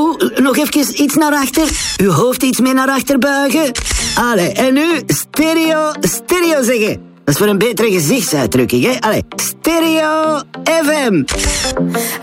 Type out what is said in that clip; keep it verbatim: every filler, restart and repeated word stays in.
Goed, nog even iets naar achter. Uw hoofd iets meer naar achter buigen. Allee, en nu stereo, stereo zeggen. Dat is voor een betere gezichtsuitdrukking, hè. Allee, stereo F M.